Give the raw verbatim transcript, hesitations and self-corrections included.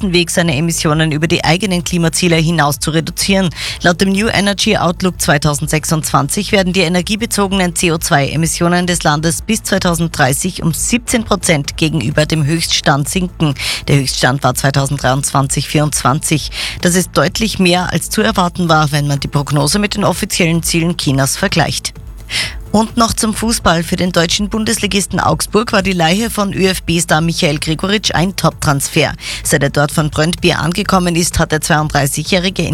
besten Weg, seine Emissionen über die eigenen Klimaziele hinaus zu reduzieren. Laut dem New Energy Outlook zweitausendsechsundzwanzig werden die energiebezogenen C O zwei Emissionen des Landes bis zweitausenddreißig um siebzehn Prozent gegenüber dem Höchststand sinken. Der Höchststand war zweitausenddreiundzwanzig vierundzwanzig. Das ist deutlich mehr als zu erwarten war, wenn man die Prognose mit den offiziellen Zielen Chinas vergleicht. Und noch zum Fußball. Für den deutschen Bundesligisten Augsburg war die Leihe von ÖFB-Star Michael Gregoritsch ein Top-Transfer. Seit er dort von Brøndby angekommen ist, hat der zweiunddreißigjährige in